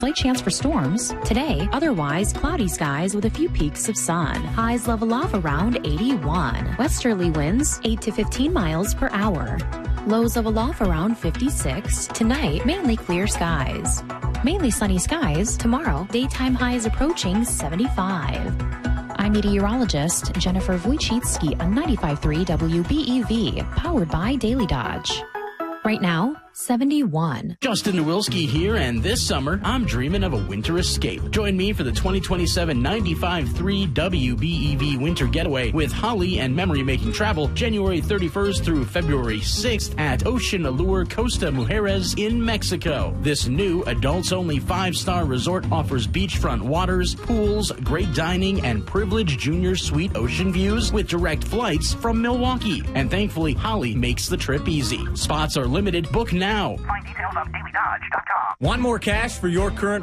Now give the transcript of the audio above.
Slight chance for storms. Today, otherwise cloudy skies with a few peaks of sun. Highs level off around 81. Westerly winds 8 to 15 miles per hour. Lows level off around 56. Tonight, mainly clear skies. Mainly sunny skies. Tomorrow, daytime highs approaching 75. I'm meteorologist Jennifer Wojcicki on 95.3 WBEV, powered by Daily Dodge. Right now, 71. Justin Nowilski here, and this summer, I'm dreaming of a winter escape. Join me for the 2027 95.3 WBEV Winter Getaway with Holly and Memory Making Travel, January 31st through February 6th at Ocean Allure Costa Mujeres in Mexico. This new adults-only 5-star resort offers beachfront waters, pools, great dining, and privileged junior suite ocean views with direct flights from Milwaukee. And thankfully, Holly makes the trip easy. Spots are limited. Book now. Find details on dailydodge.com. Want more cash for your current